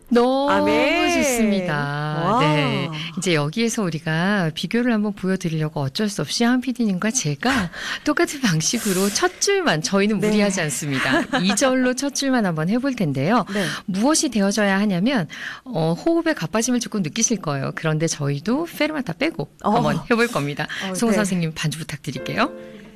너무 아멘. 좋습니다. 와. 네. 이제 여기에서 우리가 비교를 한번 보여드리려고 어쩔 수 없이 한 PD님과 제가 똑같은 방식으로 첫 줄만, 저희는 네. 무리하지 않습니다. 2절로 첫 줄만 한번 해볼 텐데요. 네. 무엇이 되어져야 하냐면, 호흡의 가빠짐을 조금 느끼실 거예요. 그런데 저희도 페르마타 빼고 한번 해볼 겁니다. 송 네. 선생님 반주 부탁드릴게요.